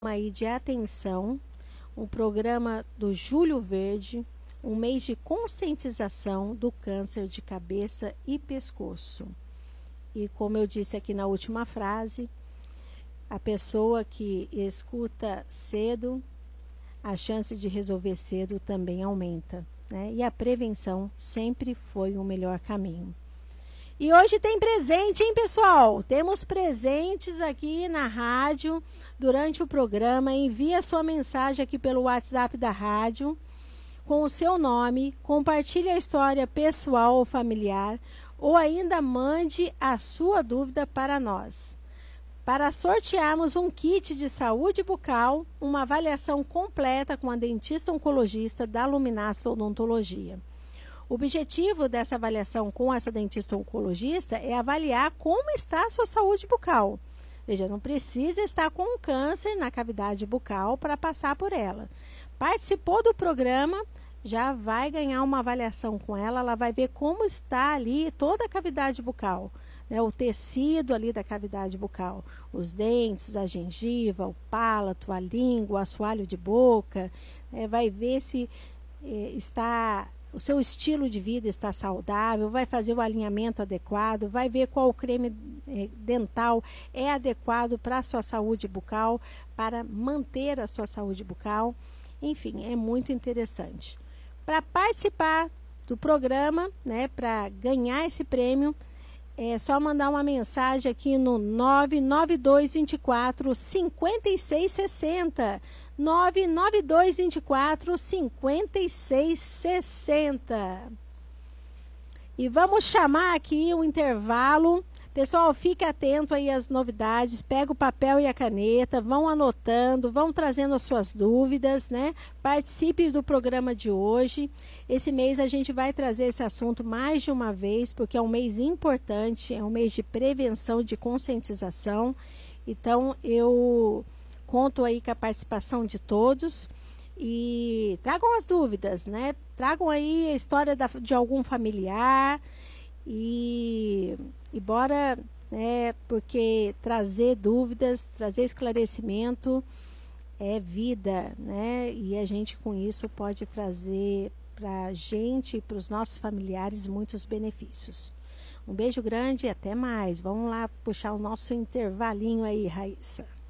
aí de atenção, um programa do Julho Verde, um mês de conscientização do câncer de cabeça e pescoço. E como eu disse aqui na última frase, a pessoa que escuta cedo, a chance de resolver cedo também aumenta, né? E a prevenção sempre foi o melhor caminho. E hoje tem presente, hein, pessoal? Temos presentes aqui na rádio durante o programa. Envie a sua mensagem aqui pelo WhatsApp da rádio com o seu nome, compartilhe a história pessoal ou familiar ou ainda mande a sua dúvida para nós. Para sortearmos um kit de saúde bucal, uma avaliação completa com a dentista oncologista da Luminasa Odontologia. O objetivo dessa avaliação com essa dentista oncologista é avaliar como está a sua saúde bucal. Veja, não precisa estar com um câncer na cavidade bucal para passar por ela. Participou do programa, já vai ganhar uma avaliação com ela, ela vai ver como está ali toda a cavidade bucal, né, o tecido ali da cavidade bucal, os dentes, a gengiva, o palato, a língua, o assoalho de boca, vai ver se o seu estilo de vida está saudável, vai fazer o alinhamento adequado, vai ver qual creme dental é adequado para a sua saúde bucal, para manter a sua saúde bucal. Enfim, é muito interessante. Para participar do programa, né, para ganhar esse prêmio, é só mandar uma mensagem aqui no 99224 5660. 99224 5660. E vamos chamar aqui um intervalo. Pessoal, fique atento aí às novidades, pega o papel e a caneta, vão anotando, vão trazendo as suas dúvidas, né? Participe do programa de hoje. Esse mês a gente vai trazer esse assunto mais de uma vez, porque é um mês importante, é um mês de prevenção, de conscientização. Então, eu conto aí com a participação de todos e tragam as dúvidas, né? Tragam aí a história de algum familiar e bora, né? Porque trazer dúvidas, trazer esclarecimento é vida, né? E a gente com isso pode trazer para a gente e para os nossos familiares muitos benefícios. Um beijo grande e até mais. Vamos lá puxar o nosso intervalinho aí, Raíssa.